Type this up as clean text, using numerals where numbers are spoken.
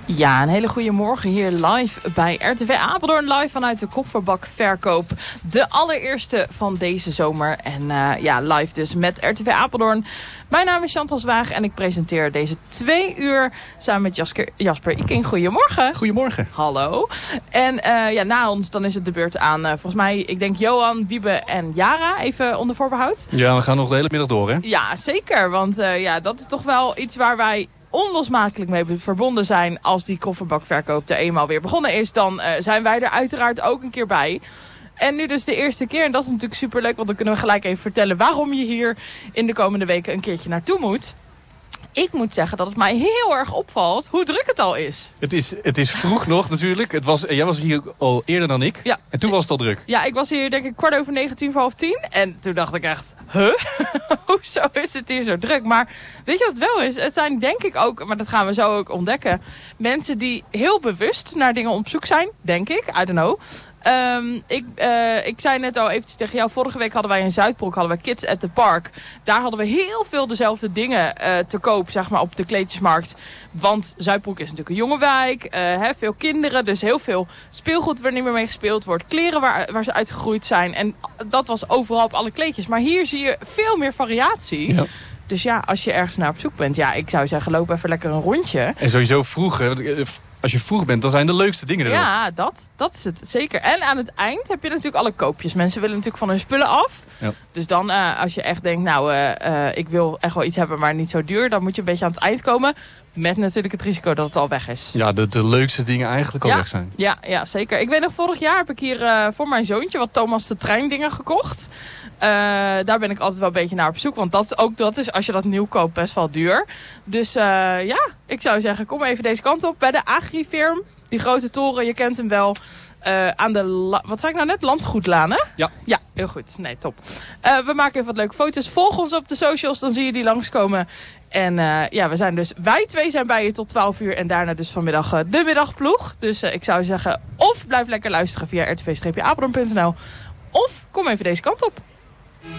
Ja, een hele goede morgen hier live bij RTV Apeldoorn. Live vanuit de kofferbakverkoop. De allereerste van deze zomer. En live dus met RTV Apeldoorn. Mijn naam is Chantal Zwaag en ik presenteer deze 2 uur samen met Jasper Iking. Goedemorgen. Goedemorgen. Hallo. En na ons dan is het de beurt aan, volgens mij, ik denk Johan, Wiebe en Jara. Even onder voorbehoud. Ja, we gaan nog de hele middag door, hè? Ja, zeker. Want dat is toch wel iets waar wij onlosmakelijk mee verbonden zijn. Als die kofferbakverkoop er eenmaal weer begonnen is, dan zijn wij er uiteraard ook een keer bij. En nu dus de eerste keer. En dat is natuurlijk superleuk, want dan kunnen we gelijk even vertellen waarom je hier in de komende weken een keertje naartoe moet. Ik moet zeggen dat het mij heel erg opvalt hoe druk het al is. Het is vroeg nog natuurlijk. Jij was hier al eerder dan ik. Ja. En toen was het al druk. Ja, ik was hier denk ik 9:15 voor 9:30. En toen dacht ik echt, hoezo is het hier zo druk? Maar weet je wat het wel is? Het zijn denk ik ook, maar dat gaan we zo ook ontdekken, mensen die heel bewust naar dingen op zoek zijn. Denk ik, I don't know. Ik zei net al eventjes tegen jou, vorige week hadden wij in Zuidbroek Kids at the Park. Daar hadden we heel veel dezelfde dingen te koop, zeg maar, op de kleedjesmarkt. Want Zuidbroek is natuurlijk een jonge wijk, veel kinderen, dus heel veel speelgoed waar niet meer mee gespeeld wordt. Kleren waar ze uitgegroeid zijn en dat was overal op alle kleedjes. Maar hier zie je veel meer variatie. Ja. Dus ja, als je ergens naar op zoek bent, ik zou zeggen, loop even lekker een rondje. En sowieso vroeg, als je vroeg bent, dan zijn de leukste dingen er nog. Ja, dat is het zeker. En aan het eind heb je natuurlijk alle koopjes. Mensen willen natuurlijk van hun spullen af. Ja. Dus dan, als je echt denkt, ik wil echt wel iets hebben, maar niet zo duur, dan moet je een beetje aan het eind komen. Met natuurlijk het risico dat het al weg is. Ja, de leukste dingen eigenlijk al weg zijn. Ja, zeker. Ik weet nog, vorig jaar heb ik hier voor mijn zoontje wat Thomas de Trein dingen gekocht. Daar ben ik altijd wel een beetje naar op zoek. Want dat is als je dat nieuw koopt best wel duur. Dus ik zou zeggen, kom even deze kant op bij de Agrifirm. Die grote toren, je kent hem wel. Aan de, wat zei ik nou net? Landgoedlaan, hè? Ja. Ja, heel goed. Nee, top. We maken even wat leuke foto's. Volg ons op de socials, dan zie je die langskomen. En wij twee zijn bij je tot 12 uur. En daarna dus vanmiddag de middagploeg. Dus ik zou zeggen, of blijf lekker luisteren via rtv-apeldoorn.nl. Of kom even deze kant op.